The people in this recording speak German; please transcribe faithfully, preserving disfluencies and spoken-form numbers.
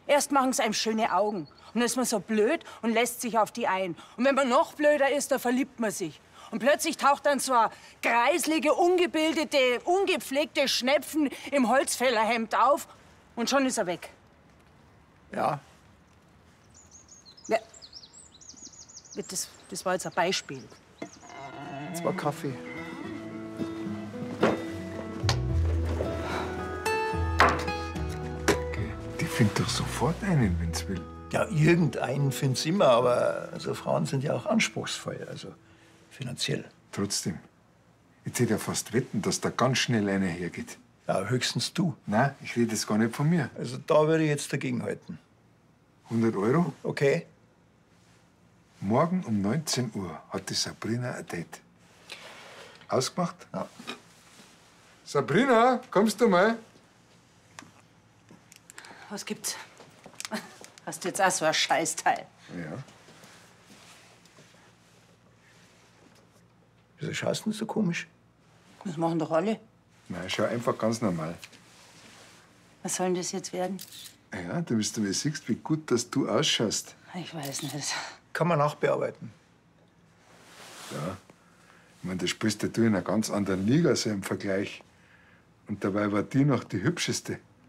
Erst machen sie einem schöne Augen. Und dann ist man so blöd und lässt sich auf die ein. Und wenn man noch blöder ist, dann verliebt man sich. Und plötzlich taucht dann so ein kreislige, ungebildete, ungepflegte Schnepfen im Holzfällerhemd auf. Und schon ist er weg. Ja. Ja. Das, das war jetzt ein Beispiel. Das war Kaffee. Die findet doch sofort einen, wenn's will. Ja, irgendeinen find's immer, aber also Frauen sind ja auch anspruchsvoll, also finanziell. Trotzdem. Ich hätte ja fast wetten, dass da ganz schnell einer hergeht. Ja, höchstens du. Nein, ich rede jetzt gar nicht von mir. Also da würde ich jetzt dagegen halten. hundert Euro? Okay. Morgen um neunzehn Uhr hat die Sabrina ein Date. Ausgemacht? Ja. Sabrina, kommst du mal? Was gibt's? Hast du jetzt auch so ein Scheißteil? Ja. Wieso schaust du denn so komisch? Das machen doch alle. Nein, schau einfach ganz normal. Was soll denn das jetzt werden? Ja, damit du mal siehst, wie gut dass du ausschaust. Ich weiß nicht. Kann man nachbearbeiten. Ja. Ich meine, da spielst ja du in einer ganz anderen Liga so im Vergleich. Und dabei war die noch die hübscheste.